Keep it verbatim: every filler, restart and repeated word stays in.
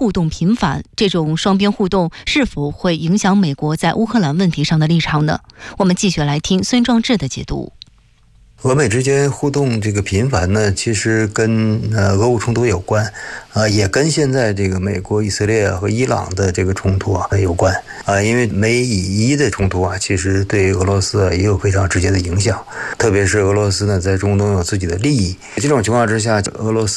互动频繁，这种双边互动是否会影响美国在乌克兰问题上的立场呢？我们继续来听孙壮志的解读。 俄美之间互动这个频繁呢，其实跟呃俄乌冲突有关，啊、呃，也跟现在这个美国、以色列和伊朗的这个冲突啊有关啊、呃，因为美以伊的冲突啊，其实对俄罗斯啊也有非常直接的影响，特别是俄罗斯呢在中东有自己的利益，这种情况之下，俄罗斯